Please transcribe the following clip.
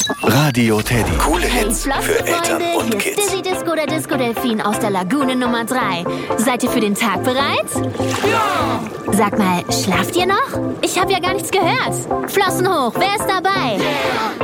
Radio Teddy. Coole Hey, Hits für Eltern Flossenfreunde, und hier ist Kids. Dizzy Disco, der Disco-Delfin aus der Lagune Nummer 3. Seid ihr für den Tag bereit? Ja! Sag mal, schlaft ihr noch? Ich habe ja gar nichts gehört. Flossen hoch, wer ist dabei? Yeah.